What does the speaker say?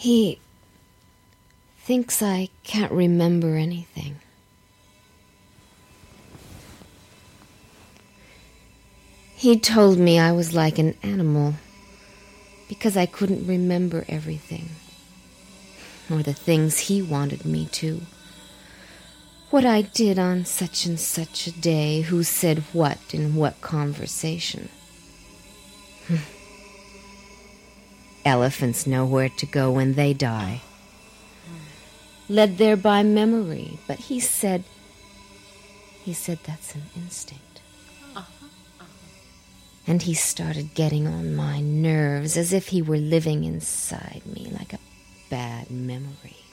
He thinks I can't remember anything. He told me I was like an animal because I couldn't remember everything, or the things he wanted me to. What I did on such and such a day, who said what in what conversation. Elephants know where to go when they die, led there by memory, but he said that's an instinct. And he started getting on my nerves as if he were living inside me like a bad memory.